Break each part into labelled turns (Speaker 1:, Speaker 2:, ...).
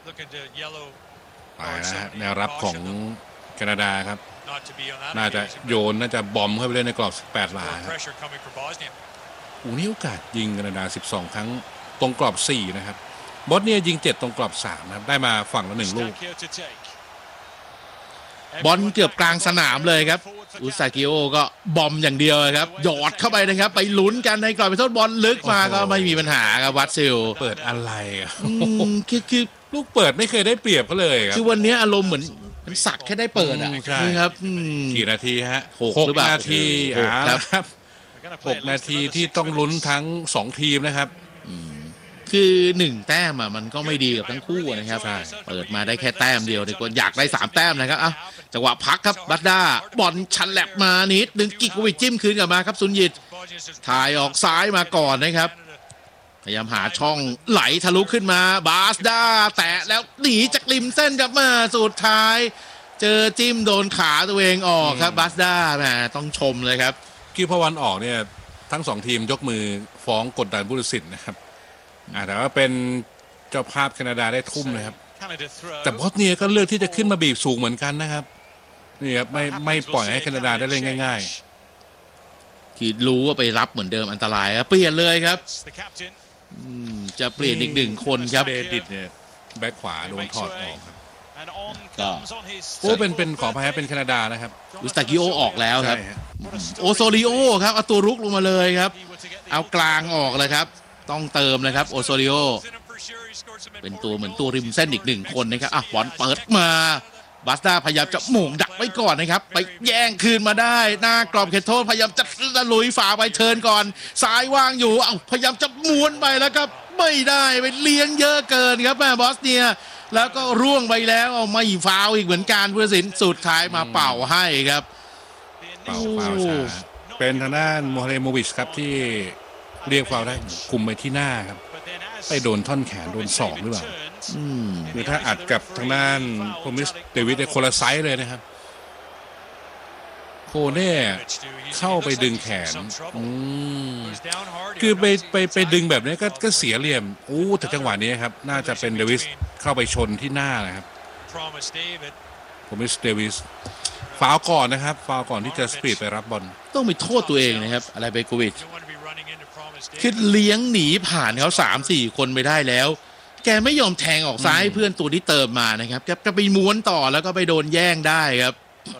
Speaker 1: แนวรับของแคนาดาครับน่าจะโยนน่าจะบอมเข้าไปเล่นในกรอบ18หลาครับนี่โอกาสยิงแคนาดา12ครั้งตรงกรอบ4นะครับบอสเนี่ยยิง7ตรงกรอบ3ครับได้มาฝั่งละ1ลูก
Speaker 2: บอลเกือบกลางสนามเลยครับอุซากิโอก็บอมอย่างเดียวครับหยอดเข้าไปนะครับไปลุ้นกันในกรอบไปโทษบอลลึกมาก็ไม่มีปัญหาครับวัตซิล
Speaker 1: เปิดอะไรคือลูกเปิดไม่เคยได้เปรียบเขาเลยครับ
Speaker 2: คือวันนี้อารมณ์เหมือนสักแค่ได้เปิดอ่ะนี่ครับ
Speaker 1: กี่นาทีฮะ
Speaker 2: 6
Speaker 1: นาทีครับ6 นาทีที่ต้องลุ้นทั้ง2ทีมนะครับ
Speaker 2: คือ1แต้มมันก็ไม่ดีกับทั้งคู่นะครับเปิดมาได้แค่แต้มเดียวดีกว่าอยากได้3แต้มนะครับจังหวะพักครับบัตด้าบอลชันแลบมานิดนึงกิกวิจิ้มคืนกลับมาครับซุนยิตถ่ายออกซ้ายมาก่อนนะครับพยายามหาช่องไหลทะลุขึ้นมาบาสด้าแตะแล้วหนีจากริมเส้นกลับมาสุดท้ายเจอจิ้มโดนขาตัวเองออกครับบาสด้าแหมต้องชมเลยครับ
Speaker 1: กี้พอวันออกเนี่ยทั้ง2ทีมยกมือฟ้องกดดันผู้ตัดสินนะครับแต่ว่าเป็นเจ้าภาพแคนาดาได้ทุ่มนะครับแต่บอสเนียก็เลือกที่จะขึ้นมาบีบสูงเหมือนกันนะครับนี่ครับไม่ปล่อยให้แคนาดาได้เล่นง่าย
Speaker 2: ๆที่รู้ว่าไปรับเหมือนเดิมอันตรายครับเปลี่ยนเลยครับจะเปลี่ยนอีก1คนครับ
Speaker 1: เดดิตเนี่ยแบ็คขวาโดนถอดออกครับก็เป็นขอพายเป็นแคนาดานะครับ
Speaker 2: อุสตากิโอออกแล้วครับโอโซริโอครับเอาตัวรุกลงมาเลยครับเอากลางออกเลยครับต้องเติมนะครับโอโซริโอเป็นตัวเหมือนตัวริมเส้นอีก1คนนะครับบอลเปิดมาบาสต้าพยายามจะหม่งดักไว้ก่อนนะครับไปแย่งคืนมาได้หน้ากรอบเขตโทษพยายามจะลุยฝ่าไปเทิร์นก่อนซ้ายว่างอยู่พยายามจะม้วนไปแล้วครับไม่ได้ไปเลี้ยงเยอะเกินครับแม่บอสเนียแล้วก็ร่วงไปแล้วไม่ฟาวอีกเหมือนกันผู้ตัดสินสุดท้ายมาเป่าให้ครับ
Speaker 1: เป่าช้าเป็นทางด้านโมเฮโมวิชครับที่เรียกฟาวได้คุมไปที่หน้าครับไปโดนท่อนแขนโดนศอกหรือเปล่าคือถ้าอัดกับทางด้านโคมิสเดวิดในคนละไซส์เลยนะครับโคเน่เข้าไปดึงแขนคือไปดึงแบบนี้ก็เสียเหลี่ยมแต่จังหวะนี้ครับน่าจะเป็นเดวิสเข้าไปชนที่หน้านะครับโคมิสเดวิสฟาวก่อนนะครับฟาวก่อนที่จะสปีดไปรับบอล
Speaker 2: ต้องไปโทษตัวเองนะครับอะไรเบโกวิชคือเลี้ยงหนีผ่านเขา 3-4 คนไปได้แล้วแกไม่ยอมแทงออกซ้ายเพื่อนตัวที่เติมมานะครับจะไปม้วนต่อแล้วก็ไปโดนแย่งได้ครับ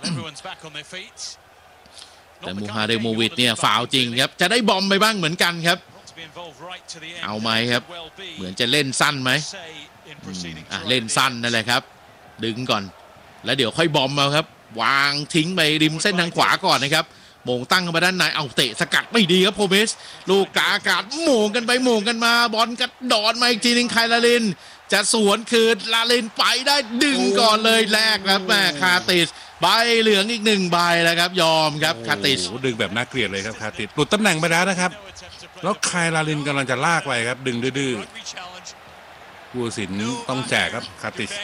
Speaker 2: แต่มูฮาเดโมวิชเนี่ยฟาวจริงครับจะได้บอมไปบ้างเหมือนกันครับเอาไหมครับเหมือนจะเล่นสั้นไหมเล่นสั้นนั่นแหละครับดึงก่อนแล้วเดี๋ยวค่อยบอมมาครับวางทิ้งไปริมเส้นทางขวาก่อนนะครับโมงตั้งมาด้านในเตะสกัดไม่ดีครับโพเมสลูกกาอากาศโมงกันไปโมงกันมาบอลกระดอนมาอีกทีนึงไคลาลินจะสวนคืนลาลินไปได้ดึงก่อนเลยแรกครับแม่คาติสใบเหลืองอีก1ใบแล้วครับยอมครับคาติส
Speaker 1: ดึงแบบน่าเกลียดเลยครับคาติสหลุดตำแหน่งไปแล้วนะครับแล้วไคลาลินกำลังจะลากไปครับดึงดื้อผู้ตัดสินต้องแจกครับคาติส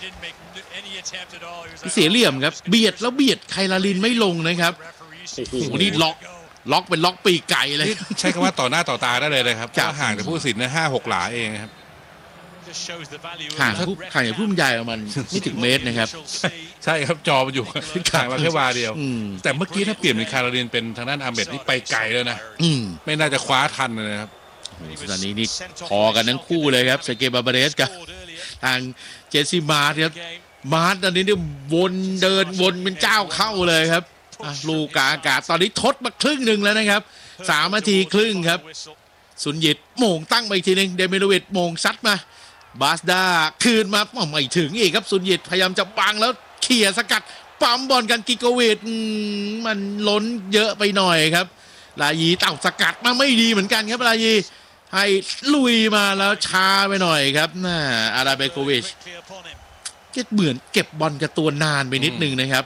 Speaker 2: เสียเหลี่ยมครับเบียดแล้วเบียดไคลาลินไม่ลงนะครับโอ้โหนี่ล็อกเป็นล็อกปีกไก่เลย
Speaker 1: ใช้คำว่าต่อหน้าต่อตาได้เลยนะครับห่างจากผู้ตัดสินนะ5-6 หลาเองครับ
Speaker 2: ห่างจากผู้บรรยายประมาณไม่ถึงเมตรนะครับ
Speaker 1: ใช่ครับจอมันอยู่ห่างมาแค่วาเดียวแต่เมื่อกี้ถ้าเปลี่ยนเป็นคาราลินเป็นทางด้านอาเมดนี่ไปไกลแล้วนะไม่น่าจะคว้าทันเลยนะครับ
Speaker 2: ตอนนี้นี่พอกันทั้งคู่เลยครับเซเกบาบาเรสกับทางเจสซี่มาร์ครับมาร์ตอนนี้เนี่ยวนเดินวนเป็นเจ้าเข้าเลยครับลูกกาอากาศตอนนี้ทดมาครึ่งหนึ่งแล้วนะครับ3 นาทีครึ่งครับสุนยิตโมงตั้งไปอีกทีนึงเดมิโลวิชโมงซัดมาบาสดาคืนมาไม่ถึงอีกครับสุนยิตพยายามจะบังแล้วเขี่ยสกัดปั๊มบอลกันกิโกวิชมันล้นเยอะไปหน่อยครับลายีสกัดมาไม่ดีเหมือนกันครับลายีให้ลุยมาแล้วช้าไปหน่อยครับอาราเบโกวิชเหมือนเก็บบอลกับตัวนานไปนิดนึงนะครับ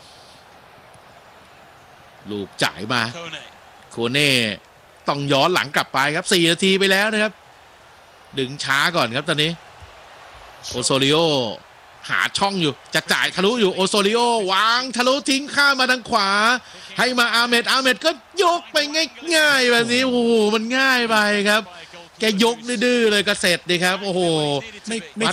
Speaker 2: ลูกจ่ายมาโคเน่ต้องย้อนหลังกลับไปครับ4 นาทีไปแล้วนะครับดึงช้าก่อนครับตอนนี้โอโซริโอหาช่องอยู่จะจ่ายทะลุอยู่โอโซริโอวางทะลุทิ้งข้ามมาทางขวาให้มาอาเมดก็ยกไปง่ายๆแบบนี้โอ้โหมันง่ายไปครับแกยกดื้อเลยก็เสร็จดีครับโอ้โห
Speaker 1: ไม่